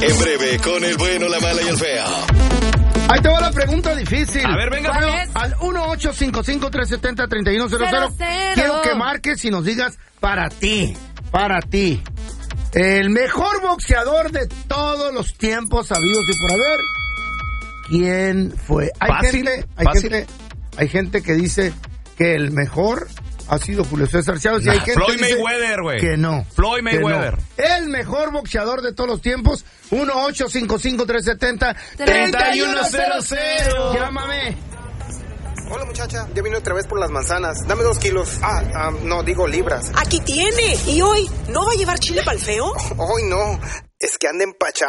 En breve, con el bueno, la mala y el feo. Ahí te va la pregunta difícil. A ver, venga. Al 1-855-370-3100. Quiero que marques y nos digas para ti. El mejor boxeador de todos los tiempos habidos y por haber. ¿Quién fue? Hay gente que dice que el mejor ha sido Julio César Chávez y hay gente Floyd que dice Mayweather, güey. que no. Floyd Mayweather. No. El mejor boxeador de todos los tiempos. 1-855-370-3100. Llámame. Hola muchacha, ya vine otra vez por las manzanas. Dame 2 kilos. No, digo libras. Aquí tiene. ¿Y hoy no va a llevar chile para el feo? Hoy no, es que anda empachado.